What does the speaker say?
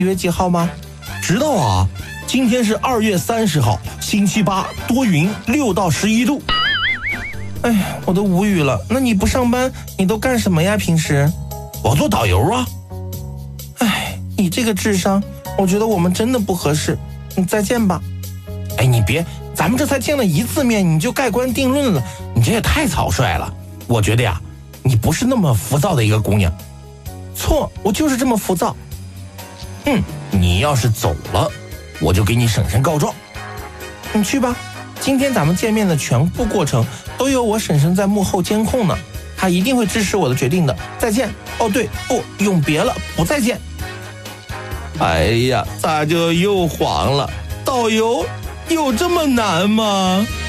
月几号吗？ 知道啊，今天是2月30号，星期8，多云，6到11度。 哎，我都无语了。那你不上班，你都干什么呀？平时？ 我做导游啊。 哎，你这个智商，我觉得我们真的不合适。你再见吧。 哎，你别，咱们这才见了1次面，你就盖棺定论了，你这也太草率了。我觉得呀，你不是那么浮躁的一个姑娘。 错，我就是这么浮躁。 你要是走了，我就给你婶婶告状。 你去吧，今天咱们见面的全部过程都有我婶婶在幕后监控呢，她一定会支持我的决定的。再见。哦对，不，永别了，不再见。 哎呀，咋就又黄了？导游有这么难吗？